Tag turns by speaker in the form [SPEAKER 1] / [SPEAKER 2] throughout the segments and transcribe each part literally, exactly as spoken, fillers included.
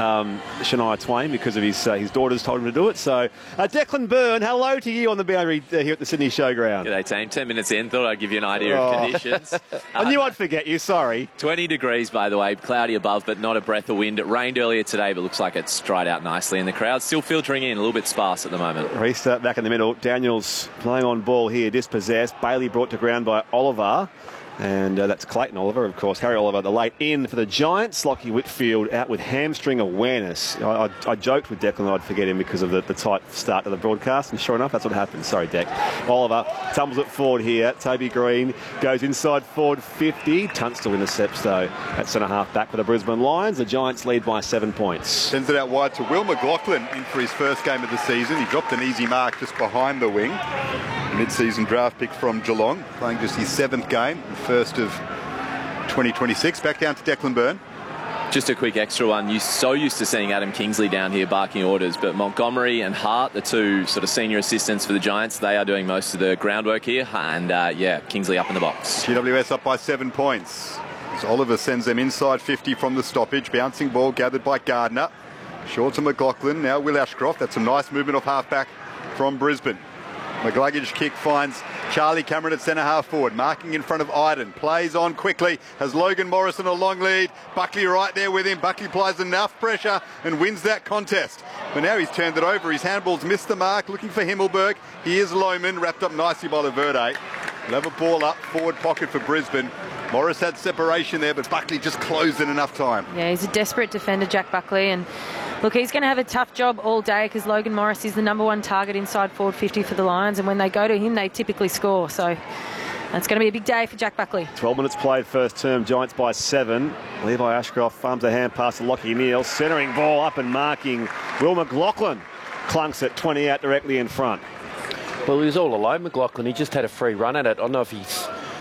[SPEAKER 1] um, Shania Twain because of his uh, his daughters told him to do it. So, uh, Declan Byrne, hello to you on the boundary uh, here at the Sydney Showground.
[SPEAKER 2] G'day, team. Ten minutes in, thought I'd give you an idea oh. of conditions.
[SPEAKER 1] I knew I'd forget you, sorry.
[SPEAKER 2] twenty degrees, by the way, cloudy above, but not a breath of wind. It rained earlier today, but looks like it's dried out nicely, and the crowd's still filtering in, a little bit sparse at the moment.
[SPEAKER 1] Restart back in the middle. Daniels playing on ball here, dispossessed. Bailey brought to ground by Oliver. And uh, that's Clayton Oliver, of course. Harry Oliver, the late in for the Giants. Lockie Whitfield out with hamstring awareness. I, I, I joked with Declan that I'd forget him because of the, the tight start to the broadcast, and sure enough, that's what happened. Sorry, Deck. Oliver tumbles it forward here. Toby Green goes inside forward fifty. Tunstall intercepts, though, at centre-half back for the Brisbane Lions. The Giants lead by seven points.
[SPEAKER 3] Sends it out wide to Will McLaughlin in for his first game of the season. He dropped an easy mark just behind the wing. Mid-season draft pick from Geelong, playing just his seventh game, the first of twenty twenty-six. Back down to Declan Byrne.
[SPEAKER 2] Just a quick extra one. You're so used to seeing Adam Kingsley down here barking orders, but Montgomery and Hart, the two sort of senior assistants for the Giants, they are doing most of the groundwork here. And, uh, yeah, Kingsley up in the box.
[SPEAKER 3] G W S up by seven points. As Oliver sends them inside fifty from the stoppage. Bouncing ball gathered by Gardner. Short to McLaughlin. Now Will Ashcroft. That's some nice movement off half-back from Brisbane. McGluggage kick finds Charlie Cameron at centre half forward, marking in front of Iden. Plays on quickly, has Logan Morrison a long lead. Buckley right there with him. Buckley applies enough pressure and wins that contest. But now he's turned it over. His handball's missed the mark, looking for Himmelberg. Here's Lohman, wrapped up nicely by Laverde. We'll have a ball up, forward pocket for Brisbane. Morris had separation there, but Buckley just closed in enough time.
[SPEAKER 4] Yeah, he's a desperate defender, Jack Buckley, and look, he's going to have a tough job all day because Logan Morris is the number one target inside forward fifty for the Lions, and when they go to him, they typically score. So it's going to be a big day for Jack Buckley.
[SPEAKER 1] twelve minutes played first term, Giants by seven. Levi Ashcroft farms a hand pass to Lockie Neal, centering ball up and marking. Will McLaughlin clunks it twenty out directly in front.
[SPEAKER 5] Well, he was all alone, McLaughlin. He just had a free run at it. I don't know if he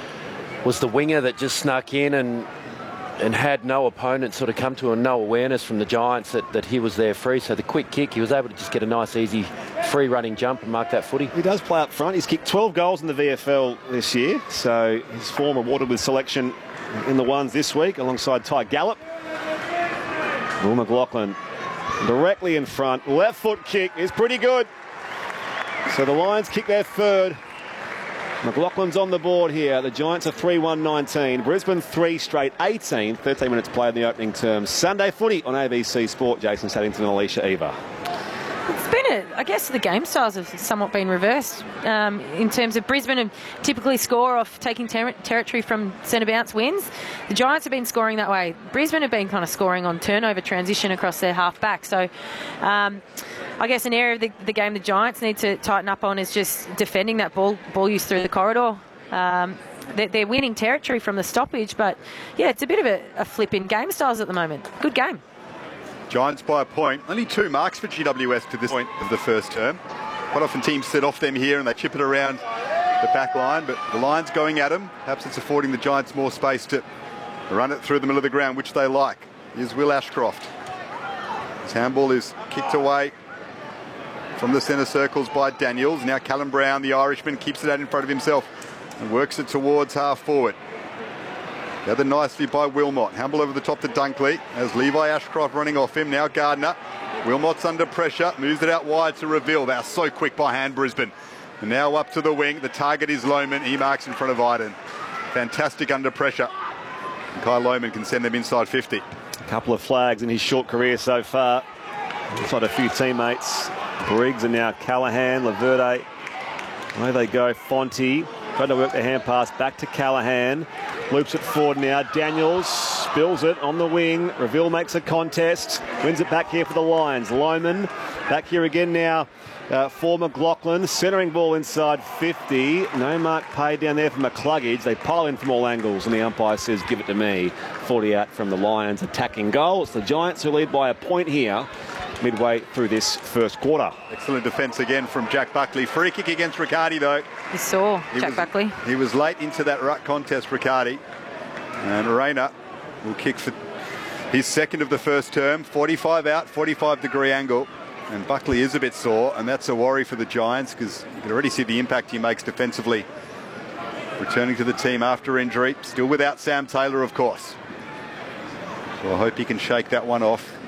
[SPEAKER 5] was the winger that just snuck in and and had no opponent sort of come to him, no awareness from the Giants that, that he was there free. So the quick kick, he was able to just get a nice, easy, free running jump and mark that footy.
[SPEAKER 1] He does play up front. He's kicked twelve goals in the V F L this year. So his form rewarded with selection in the ones this week alongside Ty Gallup. Will McLaughlin directly in front. Left foot kick is pretty good. So the Lions kick their third. McLaughlin's on the board here. The Giants are three one nineteen. Brisbane three straight eighteen. thirteen minutes played in the opening term. Sunday footy on A B C Sport. Jason Saddington and Alicia Eva.
[SPEAKER 4] It's been a, I guess the game styles have somewhat been reversed um, in terms of Brisbane have typically score off taking ter territory from centre bounce wins. The Giants have been scoring that way. Brisbane have been kind of scoring on turnover transition across their half back. So um, I guess an area of the, the game the Giants need to tighten up on is just defending that ball ball use through the corridor. Um, they're, they're winning territory from the stoppage, but yeah, it's a bit of a, a flip in game styles at the moment. Good game.
[SPEAKER 3] Giants by a point. Only two marks for G W S to this point of the first term. Quite often teams set off them here and they chip it around the back line, but the Lions going at them. Perhaps it's affording the Giants more space to run it through the middle of the ground, which they like. Here's Will Ashcroft. His handball is kicked away from the centre circles by Daniels. Now Callum Brown, the Irishman, keeps it out in front of himself and works it towards half forward. Gathered nicely by Wilmot. Handball over the top to Dunkley as Levi Ashcroft running off him. Now Gardner. Wilmot's under pressure. Moves it out wide to Reveal. They are so quick by hand, Brisbane. And now up to the wing. The target is Lohman. He marks in front of Iden. Fantastic under pressure. And Kai Lohman can send them inside fifty.
[SPEAKER 1] A couple of flags in his short career so far. Inside a few teammates. Briggs and now Callaghan, Laverde. Away they go. Fonte. Trying to work the hand pass back to Callaghan. Loops it forward now. Daniels spills it on the wing. Reveal makes a contest. Wins it back here for the Lions. Lohman back here again now uh, for McLaughlin. Centering ball inside fifty. No mark paid down there for McCluggage. They pile in from all angles and the umpire says, give it to me. forty out from the Lions attacking goal. It's the Giants who lead by a point here midway through this first quarter.
[SPEAKER 3] Excellent defence again from Jack Buckley. Free kick against Riccardi though.
[SPEAKER 4] You saw
[SPEAKER 3] he
[SPEAKER 4] Jack
[SPEAKER 3] was,
[SPEAKER 4] Buckley.
[SPEAKER 3] He was late into that ruck contest, Riccardi. And Rayner will kick for his second of the first term. forty-five out, forty-five degree angle. And Buckley is a bit sore, and that's a worry for the Giants because you can already see the impact he makes defensively. Returning to the team after injury. Still without Sam Taylor, of course. So I hope he can shake that one off.